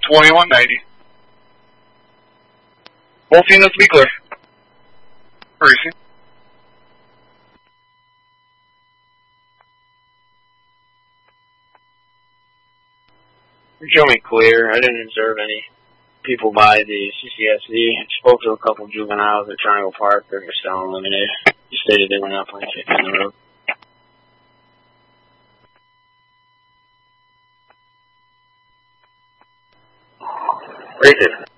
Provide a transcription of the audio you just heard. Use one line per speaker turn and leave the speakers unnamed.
2190. Both units be clear. Racing.
Show me clear. I didn't observe any people by the CCSD. Spoke to a couple juveniles at Triangle Park. They're still eliminated. He stated they were not playing kick on the road. Rated.